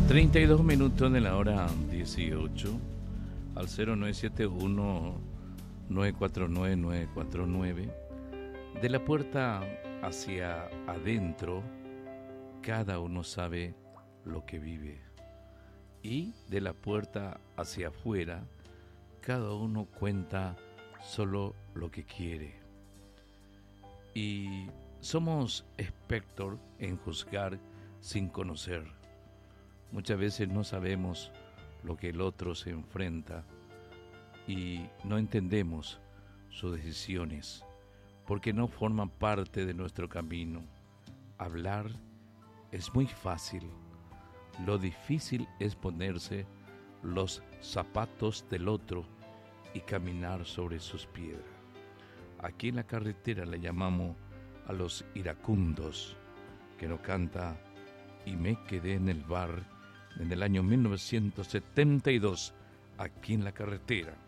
32 minutos de la hora 18 al 0971-949-949. De la puerta hacia adentro, cada uno sabe lo que vive. Y de la puerta hacia afuera, cada uno cuenta solo lo que quiere. Y somos expertos en juzgar sin conocer. Muchas veces no sabemos lo que el otro se enfrenta y no entendemos sus decisiones porque no forman parte de nuestro camino. Hablar es muy fácil, lo difícil es ponerse los zapatos del otro y caminar sobre sus piedras. Aquí en la carretera le llamamos a los iracundos, que nos canta Y me quedé en el bar en el año 1972, aquí en la carretera.